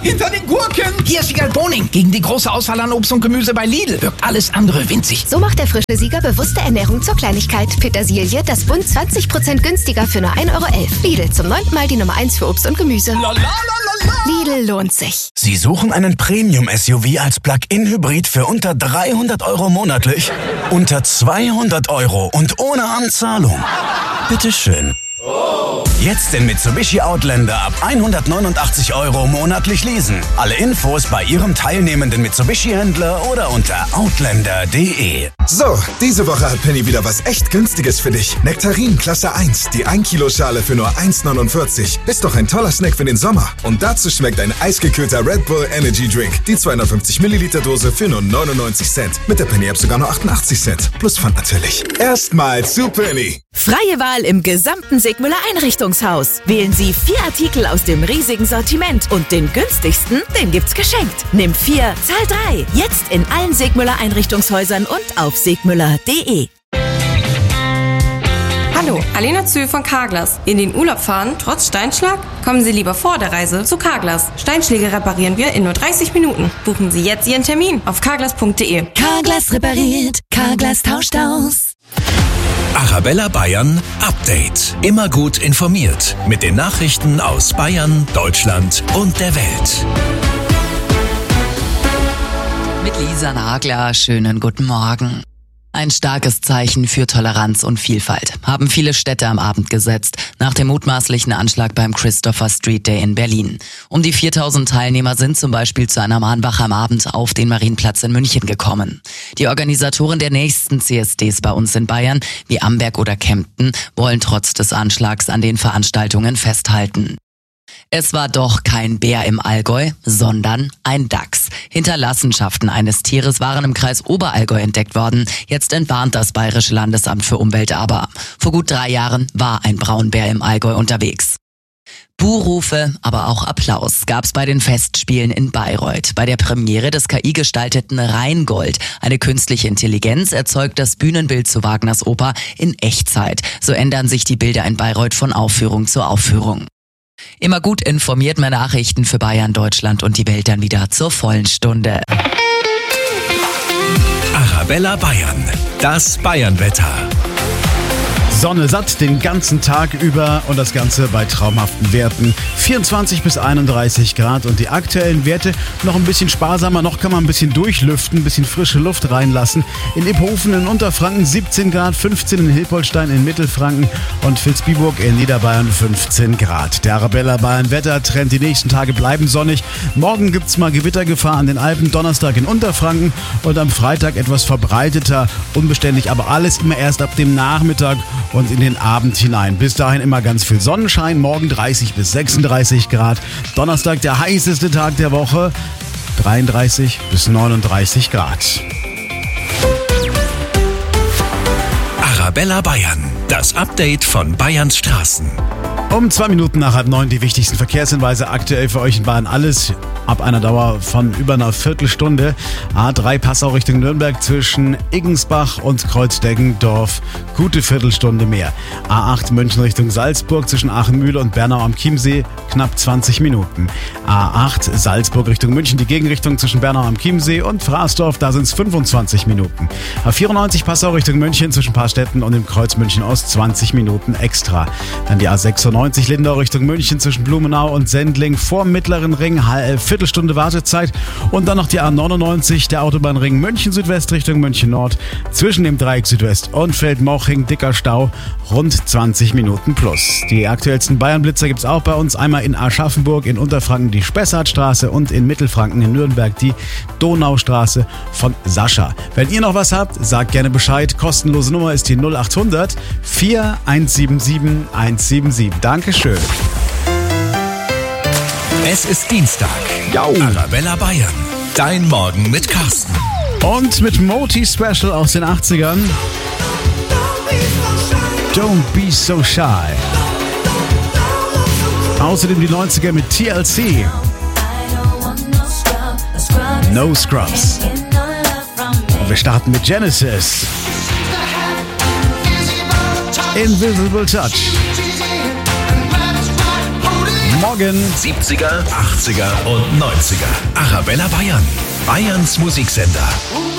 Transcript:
hinter den Gurken. Hier ist Wiegald Boning. Gegen die große Auswahl an Obst und Gemüse bei Lidl wirkt alles andere winzig. So macht der frische Sieger bewusste Ernährung zur Kleinigkeit. Petersilie, das Bund 20% günstiger für nur 1,11 €. Lidl, zum 9. Mal die Nummer 1 für Obst und Gemüse. Lidl lohnt sich. Sie suchen einen Premium-SUV als Plug-in-Hybrid für unter 300 € monatlich? Unter 200 € und ohne Anzahlung? Bitteschön. Jetzt den Mitsubishi Outlander ab 189 € monatlich leasen. Alle Infos bei Ihrem teilnehmenden Mitsubishi-Händler oder unter outlander.de. So, diese Woche hat Penny wieder was echt Günstiges für dich. Nektarin Klasse 1, die 1-Kilo-Schale für nur 1,49. Ist doch ein toller Snack für den Sommer. Und dazu schmeckt ein eisgekühlter Red Bull Energy Drink. Die 250 Milliliter Dose für nur 99 Cent. Mit der Penny-App sogar nur 88 Cent. Plus Pfand natürlich. Erstmal zu Penny. Freie Wahl im gesamten Sigmüller Einrichtungshaus. Wählen Sie 4 Artikel aus dem riesigen Sortiment und den günstigsten, den gibt's geschenkt. Nimm 4, zahl 3. Jetzt in allen Sigmüller Einrichtungshäusern und auf sigmüller.de. Hallo, Alena Zühl von Carglass. In den Urlaub fahren, trotz Steinschlag? Kommen Sie lieber vor der Reise zu Carglass. Steinschläge reparieren wir in nur 30 Minuten. Buchen Sie jetzt Ihren Termin auf carglass.de. Carglass repariert, Carglass tauscht aus. Arabella Bayern Update. Immer gut informiert mit den Nachrichten aus Bayern, Deutschland und der Welt. Mit Lisa Nagler, schönen guten Morgen. Ein starkes Zeichen für Toleranz und Vielfalt haben viele Städte am Abend gesetzt, nach dem mutmaßlichen Anschlag beim Christopher Street Day in Berlin. Um die 4000 Teilnehmer sind zum Beispiel zu einer Mahnwache am Abend auf den Marienplatz in München gekommen. Die Organisatoren der nächsten CSDs bei uns in Bayern, wie Amberg oder Kempten, wollen trotz des Anschlags an den Veranstaltungen festhalten. Es war doch kein Bär im Allgäu, sondern ein Dachs. Hinterlassenschaften eines Tieres waren im Kreis Oberallgäu entdeckt worden. Jetzt entwarnt das Bayerische Landesamt für Umwelt aber. Vor gut 3 Jahren war ein Braunbär im Allgäu unterwegs. Buhrufe, aber auch Applaus gab's bei den Festspielen in Bayreuth. Bei der Premiere des KI-gestalteten Rheingold. Eine künstliche Intelligenz erzeugt das Bühnenbild zu Wagners Oper in Echtzeit. So ändern sich die Bilder in Bayreuth von Aufführung zu Aufführung. Immer gut informiert, mehr Nachrichten für Bayern, Deutschland und die Welt dann wieder zur vollen Stunde. Arabella Bayern, das Bayernwetter. Sonne satt den ganzen Tag über und das Ganze bei traumhaften Werten. 24 bis 31 Grad und die aktuellen Werte noch ein bisschen sparsamer. Noch kann man ein bisschen durchlüften, ein bisschen frische Luft reinlassen. In Iphofen in Unterfranken 17 Grad, 15 in Hilpoltstein in Mittelfranken und Vilsbiburg in Niederbayern 15 Grad. Der Arabella Bayern Wettertrend, die nächsten Tage bleiben sonnig. Morgen gibt's mal Gewittergefahr an den Alpen, Donnerstag in Unterfranken und am Freitag etwas verbreiteter, unbeständig, aber alles immer erst ab dem Nachmittag und in den Abend hinein. Bis dahin immer ganz viel Sonnenschein, morgen 30 bis 36 Grad. Donnerstag der heißeste Tag der Woche, 33 bis 39 Grad. Arabella Bayern, das Update von Bayerns Straßen. Um 2 Minuten nach 8:30 die wichtigsten Verkehrshinweise aktuell für euch in Bayern. Alles ab einer Dauer von über einer Viertelstunde. A3 Passau Richtung Nürnberg zwischen Iggensbach und Kreuzdeggendorf. Gute Viertelstunde mehr. A8 München Richtung Salzburg zwischen Aachenmühle und Bernau am Chiemsee. Knapp 20 Minuten. A8 Salzburg Richtung München, die Gegenrichtung zwischen Bernau am Chiemsee und Fraßdorf. Da sind es 25 Minuten. A94 Passau Richtung München zwischen Paarstetten und dem Kreuz München Ost 20 Minuten extra. Dann die A96 Lindau Richtung München zwischen Blumenau und Sendling vor Mittleren Ring, Viertelstunde Wartezeit. Und dann noch die A99, der Autobahnring München Südwest Richtung München Nord zwischen dem Dreieck Südwest und Feldmoching, dicker Stau, rund 20 Minuten plus. Die aktuellsten Bayernblitzer gibt's auch bei uns, einmal in Aschaffenburg in Unterfranken die Spessartstraße und in Mittelfranken in Nürnberg die Donaustraße von Sascha. Wenn ihr noch was habt, sagt gerne Bescheid. Kostenlose Nummer ist die 0800 4177 177. Dankeschön. Es ist Dienstag. Arabella Bayern. Dein Morgen mit Carsten. Und mit Moti Special aus den 80ern. Don't be so shy. Außerdem die 90er mit TLC. No Scrubs. Und wir starten mit Genesis. Invisible Touch. Morgen. 70er, 80er und 90er. Arabella Bayern. Bayerns Musiksender.